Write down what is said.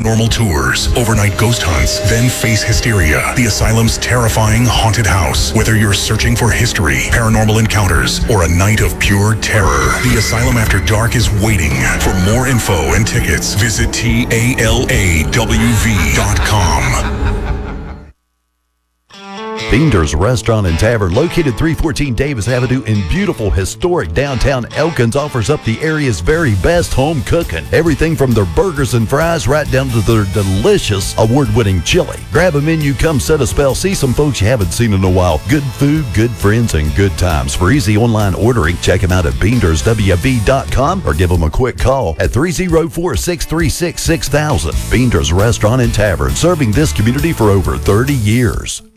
paranormal tours, overnight ghost hunts, then face hysteria. The Asylum's terrifying haunted house. Whether you're searching for history, paranormal encounters, or a night of pure terror, The Asylum After Dark is waiting. For more info and tickets, visit TALAWV.com. Fiender's Restaurant and Tavern, located 314 Davis Avenue in beautiful historic downtown Elkins, offers up the area's very best home cooking. Everything from their burgers and fries right down to their delicious award-winning chili. Grab a menu, come set a spell, see some folks you haven't seen in a while. Good food, good friends, and good times. For easy online ordering, check them out at BeendersWV.com or give them a quick call at 304-636-6000. Fiender's Restaurant and Tavern, serving this community for over 30 years.